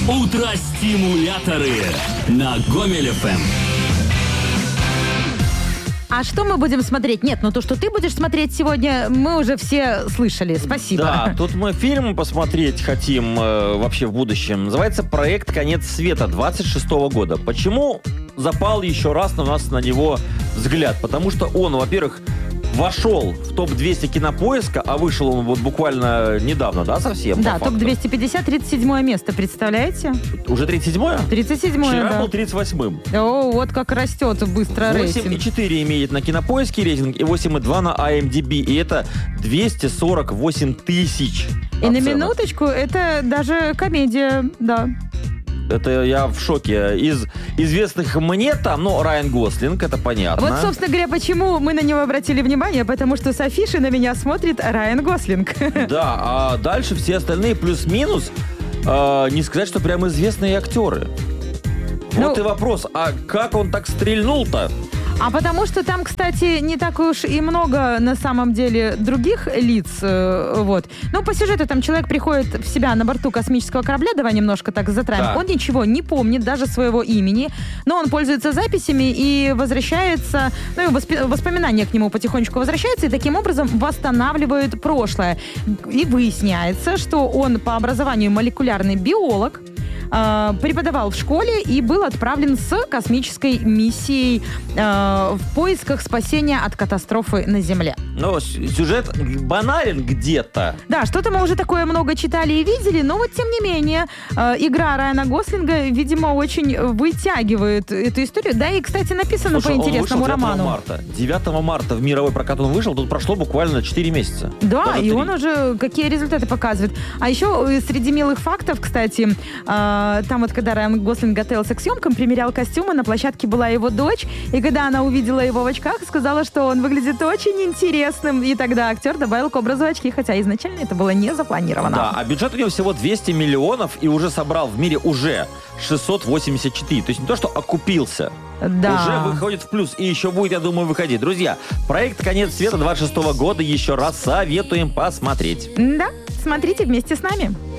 Утро-стимуляторы на Гомель ФМ. А что мы будем смотреть? Нет, то, что ты будешь смотреть сегодня, мы уже все слышали. Спасибо. Да, тут мы фильм посмотреть хотим вообще в будущем. Называется «Проект «Конец света» 26-го года. Почему запал еще раз на нас на него взгляд? Потому что он, во-первых, вошел в топ-200 Кинопоиска, а вышел он вот буквально недавно, да, совсем? Да, топ-250, 37 место, представляете? Уже 37-е? 37-е, Вчера да. был 38-м. О, вот как растет быстро рейтинг. 8,4 имеет на Кинопоиске рейтинг и 8,2 на IMDb. И это 248 тысяч. И на минуточку, это даже комедия, да. Это я в шоке. Из известных мне там, Райан Гослинг, это понятно. Вот, собственно говоря, почему мы на него обратили внимание, потому что с афиши на меня смотрит Райан Гослинг. Да, а дальше все остальные плюс-минус, не сказать, что прям известные актеры. Вот и вопрос, а как он так стрельнул-то? А потому что там, кстати, не так уж и много на самом деле других лиц. Вот. По сюжету там человек приходит в себя на борту космического корабля, давай немножко так затравим. Да. Он ничего не помнит, даже своего имени, но он пользуется записями и возвращается, и воспоминания к нему потихонечку возвращаются, и таким образом восстанавливают прошлое. И выясняется, что он по образованию молекулярный биолог, преподавал в школе и был отправлен с космической миссией в поисках спасения от катастрофы на Земле. Сюжет банален где-то. Да, что-то мы уже такое много читали и видели, но тем не менее игра Райана Гослинга, видимо, очень вытягивает эту историю. Да, и, кстати, написано по интересному роману. 9 марта в мировой прокат он вышел, тут прошло буквально 4 месяца. Да, даже и 3. Он уже какие результаты показывает. А еще среди милых фактов, кстати, там когда Райан Гослинг готовился к съемкам, примерял костюмы, на площадке была его дочь, и когда она увидела его в очках, сказала, что он выглядит очень интересным, и тогда актер добавил к образу очки, хотя изначально это было не запланировано. Да, а бюджет у него всего 200 миллионов, и уже собрал в мире уже 684, то есть не то, что окупился. Да. Уже выходит в плюс. И еще будет, я думаю, выходить. Друзья, проект «Конец света» 26-го года еще раз советуем посмотреть. Да, смотрите вместе с нами.